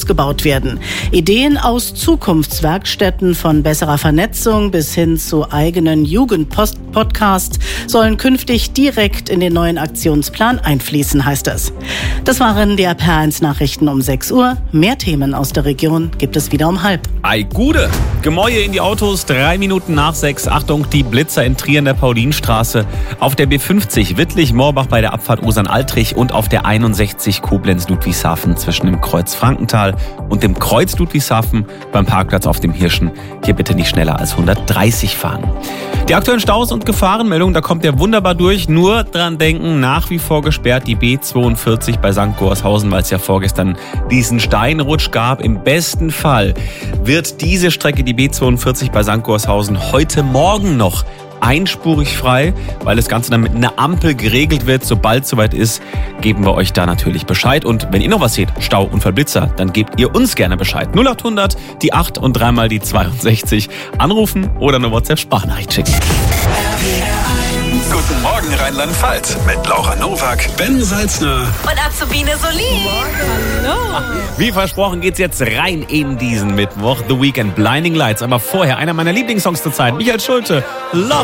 ausgebaut werden. Ideen aus Zukunftswerkstätten von besserer Vernetzung bis hin zu eigenen Jugendpodcasts sollen künftig direkt in den neuen Aktionsplan einfließen, heißt es. Das waren die RPR1 Nachrichten um 6 Uhr. Mehr Themen aus der Region gibt es wieder um 5:30. Ei Gude! Gemäue in die Autos, 3 Minuten nach 6. Achtung, die Blitzer in Trier in der Paulinstraße. Auf der B50 Wittlich-Morbach bei der Abfahrt Usern-Altrich und auf der 61 Koblenz-Ludwigshafen zwischen dem Kreuz Frankenthal und dem Kreuz Ludwigshafen beim Parkplatz auf dem Hirschen. Hier bitte nicht schneller als 130 fahren. Die aktuellen Staus und Gefahrenmeldungen, da kommt ihr wunderbar durch. Nur dran denken, nach wie vor gesperrt die B42 bei St. Gorshausen, weil es ja vorgestern diesen Steinrutsch gab. Im besten Fall wird diese Strecke, die B42 bei St. Gorshausen, heute Morgen noch einspurig frei, weil das Ganze dann mit einer Ampel geregelt wird. Sobald es soweit ist, geben wir euch da natürlich Bescheid. Und wenn ihr noch was seht, Stau und Verblitzer, dann gebt ihr uns gerne Bescheid. 0800, die 8 und 3 mal die 62. Anrufen oder eine WhatsApp-Sprachnachricht schicken. Guten Morgen Rheinland-Pfalz mit Laura Nowak, Ben Salzner und Azubine Solin. Hallo. Wie versprochen geht's jetzt rein in diesen Mittwoch. The Weekend, Blinding Lights. Aber vorher einer meiner Lieblingssongs zur Zeit, Michael Schulte, Love.